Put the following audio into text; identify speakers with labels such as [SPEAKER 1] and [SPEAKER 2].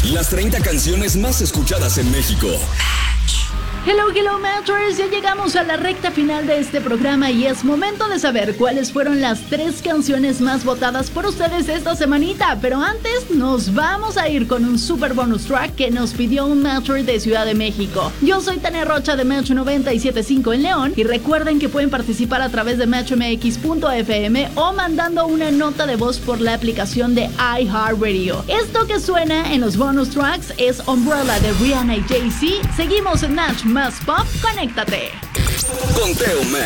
[SPEAKER 1] Las 30 canciones más escuchadas en México.
[SPEAKER 2] Hello Matchers, ya llegamos a la recta final de este programa y es momento de saber cuáles fueron las 3 canciones más votadas por ustedes esta semanita, pero antes nos vamos a ir con un super bonus track que nos pidió un Matcher de Ciudad de México. Yo soy Tania Rocha de Match 97.5 en León y recuerden que pueden participar a través de matchmx.fm o mandando una nota de voz por la aplicación de iHeartRadio. Esto que suena en los bonus tracks es Umbrella de Rihanna y Jay-Z. Seguimos en Match Más Pop, conéctate.
[SPEAKER 1] Conteo Match.